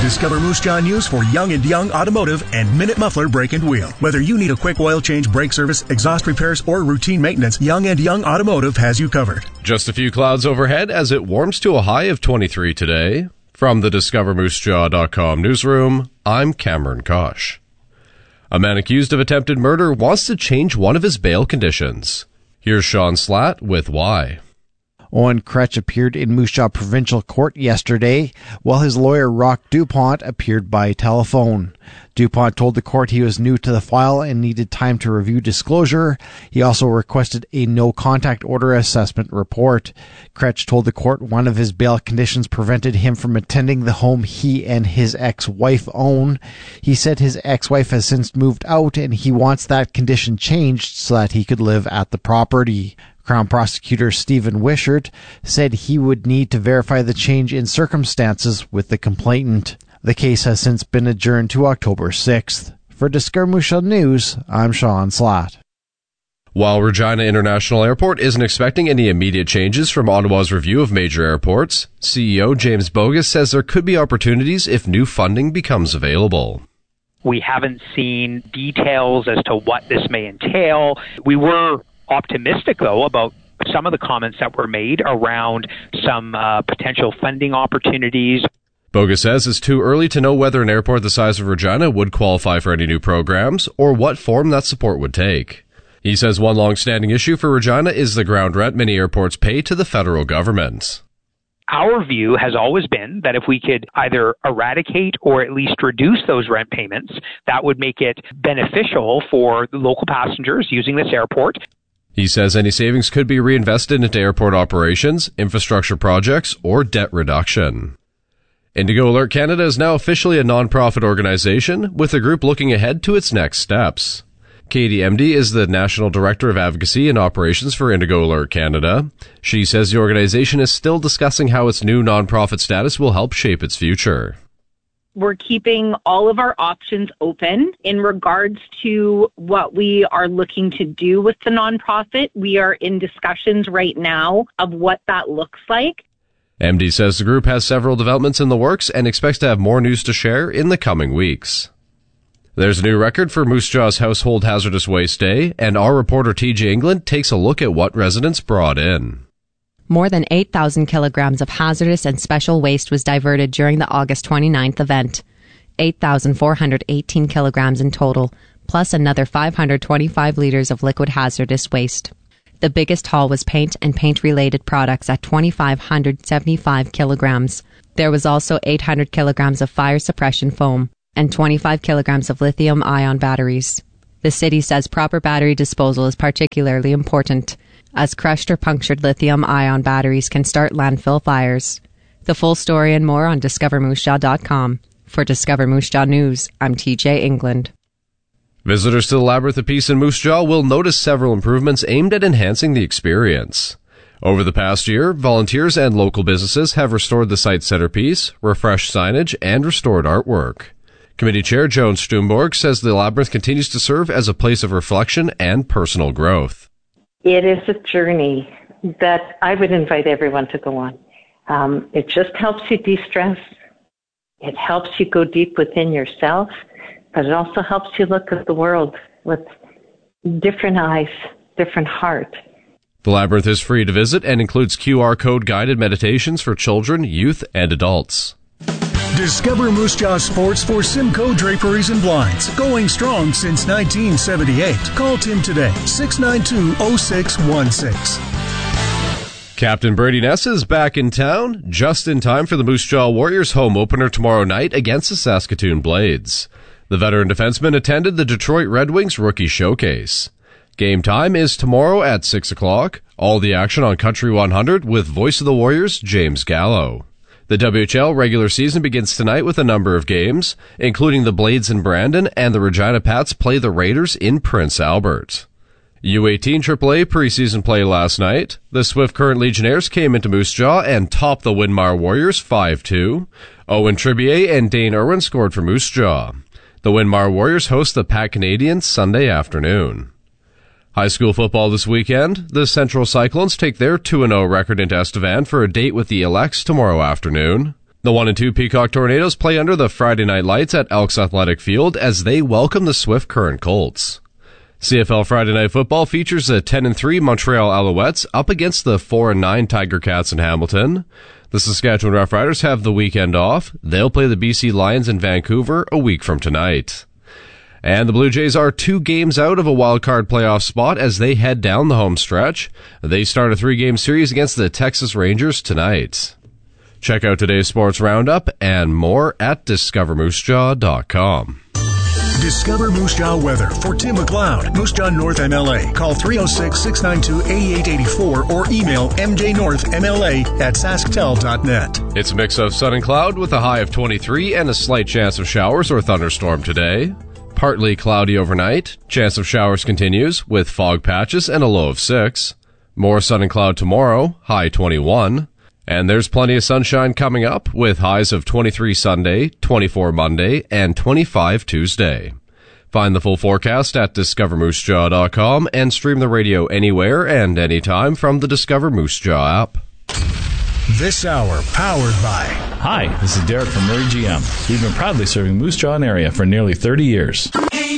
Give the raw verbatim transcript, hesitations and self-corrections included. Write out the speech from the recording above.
Discover Moose Jaw News for Young and Young Automotive and Minute Muffler Brake and Wheel. Whether you need a quick oil change, brake service, exhaust repairs, or routine maintenance, Young and Young Automotive has you covered. Just a few clouds overhead as it warms to a high of twenty-three today. From the Discover Moose Jaw dot com newsroom, I'm Cameron Kosh. A man accused of attempted murder wants to change one of his bail conditions. Here's Sean Slatt with why. Owen Kretsch appeared in Moose Jaw Provincial Court yesterday, while his lawyer Roch DuPont appeared by telephone. DuPont told the court he was new to the file and needed time to review disclosure. He also requested a no-contact order assessment report. Kretsch told the court one of his bail conditions prevented him from attending the home he and his ex-wife own. He said his ex-wife has since moved out and he wants that condition changed so that he could live at the property. Crown Prosecutor Stephen Wishart said he would need to verify the change in circumstances with the complainant. The case has since been adjourned to October sixth. For Discover Moose Jaw News, I'm Sean Slatt. While Regina International Airport isn't expecting any immediate changes from Ottawa's review of major airports, C E O James Bogus says there could be opportunities if new funding becomes available. We haven't seen details as to what this may entail. We were optimistic, though, about some of the comments that were made around some uh, potential funding opportunities. Bogus says it's too early to know whether an airport the size of Regina would qualify for any new programs or what form that support would take. He says one long-standing issue for Regina is the ground rent many airports pay to the federal government. Our view has always been that if we could either eradicate or at least reduce those rent payments, that would make it beneficial for the local passengers using this airport. He says any savings could be reinvested into airport operations, infrastructure projects, or debt reduction. Indigo Alert Canada is now officially a non-profit organization, with the group looking ahead to its next steps. Katie Emdy is the National Director of Advocacy and Operations for Indigo Alert Canada. She says the organization is still discussing how its new non-profit status will help shape its future. We're keeping all of our options open in regards to what we are looking to do with the nonprofit. We are in discussions right now of what that looks like. M D says the group has several developments in the works and expects to have more news to share in the coming weeks. There's a new record for Moose Jaw's Household Hazardous Waste Day, and our reporter T J England takes a look at what residents brought in. More than eight thousand kilograms of hazardous and special waste was diverted during the August twenty-ninth event. eight thousand four hundred eighteen kilograms in total, plus another five hundred twenty-five liters of liquid hazardous waste. The biggest haul was paint and paint-related products at two thousand five hundred seventy-five kilograms. There was also eight hundred kilograms of fire suppression foam and twenty-five kilograms of lithium-ion batteries. The city says proper battery disposal is particularly important, as crushed or punctured lithium-ion batteries can start landfill fires. The full story and more on Discover Moose Jaw dot com. For Discover Moose Jaw News, I'm T J England. Visitors to the Labyrinth of Peace in Moose Jaw will notice several improvements aimed at enhancing the experience. Over the past year, volunteers and local businesses have restored the site's centerpiece, refreshed signage, and restored artwork. Committee Chair Joan Stumborg says the Labyrinth continues to serve as a place of reflection and personal growth. It is a journey that I would invite everyone to go on. Um, it just helps you de-stress. It helps you go deep within yourself, but it also helps you look at the world with different eyes, different heart. The Labyrinth is free to visit and includes Q R code guided meditations for children, youth, and adults. Discover Moose Jaw Sports for Simcoe Draperies and Blinds. Going strong since nineteen seventy-eight. Call Tim today, six nine two, oh six one six. Captain Brady Ness is back in town, just in time for the Moose Jaw Warriors home opener tomorrow night against the Saskatoon Blades. The veteran defenseman attended the Detroit Red Wings Rookie Showcase. Game time is tomorrow at six o'clock. All the action on Country one hundred with voice of the Warriors, James Gallo. The W H L regular season begins tonight with a number of games, including the Blades in Brandon, and the Regina Pats play the Raiders in Prince Albert. U eighteen triple A preseason play last night. The Swift Current Legionnaires came into Moose Jaw and topped the Winmar Warriors five two. Owen Tribier and Dane Irwin scored for Moose Jaw. The Winmar Warriors host the Pat Canadians Sunday afternoon. High school football this weekend. The Central Cyclones take their two and oh record into Estevan for a date with the Elects tomorrow afternoon. The one and two Peacock Tornadoes play under the Friday night lights at Elks Athletic Field as they welcome the Swift Current Colts. C F L Friday Night Football features the ten and three Montreal Alouettes up against the four and nine Tiger Cats in Hamilton. The Saskatchewan Roughriders have the weekend off. They'll play the B C Lions in Vancouver a week from tonight. And the Blue Jays are two games out of a wildcard playoff spot as they head down the home stretch. They start a three-game series against the Texas Rangers tonight. Check out today's sports roundup and more at discover moose jaw dot com. Discover Moose Jaw weather for Tim McLeod, Moose Jaw North M L A. Call three oh six, six nine two, eight eight eight four or email m j north m l a at sasktel dot net. It's a mix of sun and cloud with a high of twenty-three and a slight chance of showers or thunderstorm today. Partly cloudy overnight. Chance of showers continues with fog patches and a low of six. More sun and cloud tomorrow, high twenty-one. And there's plenty of sunshine coming up with highs of twenty-three Sunday, twenty-four Monday, and twenty-five Tuesday. Find the full forecast at discover moose jaw dot com and stream the radio anywhere and anytime from the Discover Moose Jaw app. This hour powered by... Hi, this is Derek from Murray G M. We've been proudly serving Moose Jaw area for nearly thirty years.